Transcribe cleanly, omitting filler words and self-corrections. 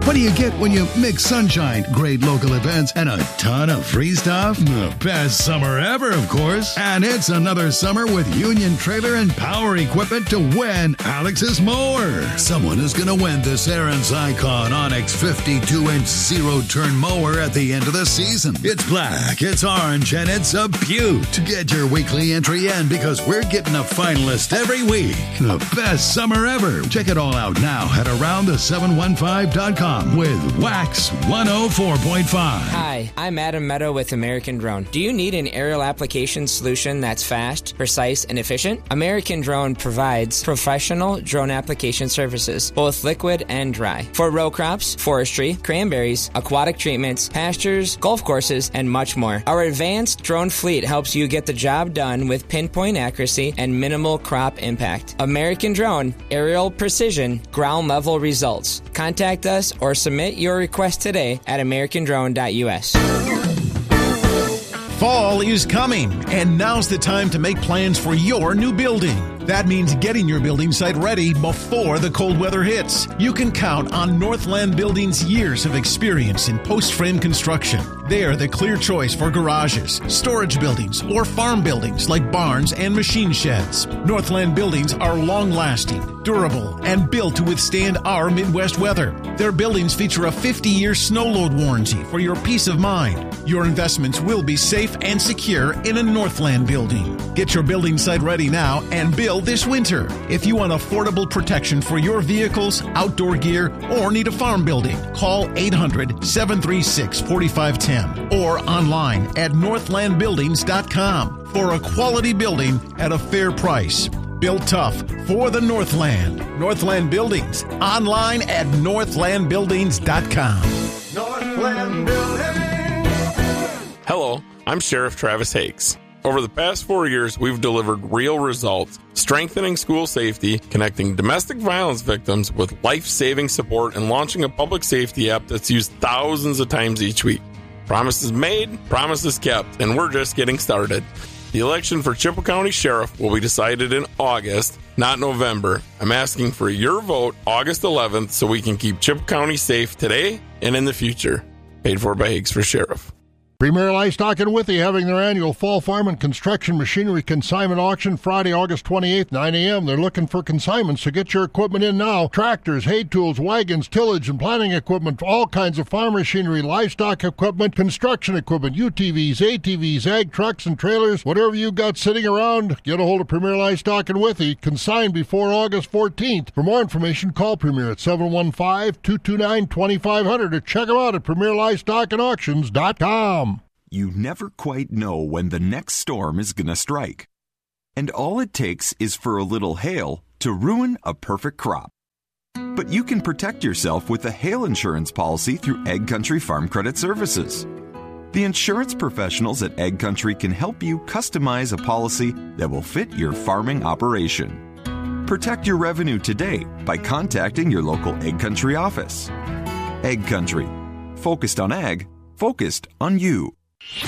What do you get when you mix sunshine, great local events, and a ton of free stuff? The best summer ever, of course. And it's another summer with Union Trailer and Power Equipment to win Alex's mower. Someone is going to win this Aaron's Icon Onyx 52-inch zero-turn mower at the end of the season. It's black, it's orange, and it's a beaut. Get your weekly entry in because we're getting a finalist every week. The best summer ever. Check it all out now at aroundthe715.com. with Wax 104.5. Hi, I'm Adam Meadow with American Drone. Do you need an aerial application solution that's fast, precise, and efficient? American Drone provides professional drone application services, both liquid and dry, for row crops, forestry, cranberries, aquatic treatments, pastures, golf courses, and much more. Our advanced drone fleet helps you get the job done with pinpoint accuracy and minimal crop impact. American Drone, aerial precision, ground level results. Contact us or submit your request today at americandrone.us. Fall is coming, and now's the time to make plans for your new building. That means getting your building site ready before the cold weather hits. You can count on Northland Building's years of experience in post-frame construction. They're the clear choice for garages, storage buildings, or farm buildings like barns and machine sheds. Northland Buildings are long-lasting, durable, and built to withstand our Midwest weather. Their buildings feature a 50-year snow load warranty for your peace of mind. Your investments will be safe and secure in a Northland building. Get your building site ready now and build this winter. If you want affordable protection for your vehicles, outdoor gear, or need a farm building, call 800-736-4510 or online at northlandbuildings.com for a quality building at a fair price. Built tough for the Northland. Northland Buildings. Online at northlandbuildings.com. Northland Buildings. Hello, I'm Sheriff Travis Hakes. Over the past 4 years, we've delivered real results, strengthening school safety, connecting domestic violence victims with life-saving support, and launching a public safety app that's used thousands of times each week. Promises made, promises kept, and we're just getting started. The election for Chippewa County Sheriff will be decided in August, not November. I'm asking for your vote August 11th so we can keep Chippewa County safe today and in the future. Paid for by Higgs for Sheriff. Premier Livestock and Withee having their annual Fall Farm and Construction Machinery Consignment Auction Friday, August 28th, 9 a.m. They're looking for consignments, so get your equipment in now. Tractors, hay tools, wagons, tillage and planting equipment, all kinds of farm machinery, livestock equipment, construction equipment, UTVs, ATVs, ag trucks and trailers, whatever you got sitting around, get a hold of Premier Livestock and Withee. Consign before August 14th. For more information, call Premier at 715-229-2500 or check them out at premierlivestockandauctions.com. You never quite know when the next storm is going to strike. And all it takes is for a little hail to ruin a perfect crop. But you can protect yourself with a hail insurance policy through Ag Country Farm Credit Services. The insurance professionals at Ag Country can help you customize a policy that will fit your farming operation. Protect your revenue today by contacting your local Ag Country office. Ag Country. Focused on ag, focused on you.